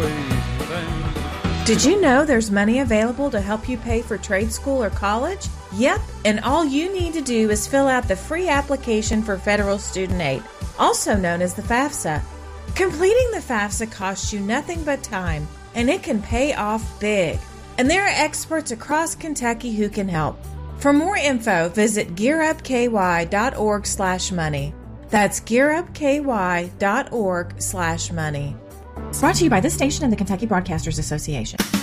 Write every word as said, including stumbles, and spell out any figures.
crazy things. Did you know there's money available to help you pay for trade school or college? Yep, and all you need to do is fill out the free application for federal student aid, also known as the FAFSA. Completing the FAFSA costs you nothing but time, and it can pay off big. And there are experts across Kentucky who can help. For more info, visit gearupky.org slash money. That's gearupky.org slash money. Brought to you by this station and the Kentucky Broadcasters Association.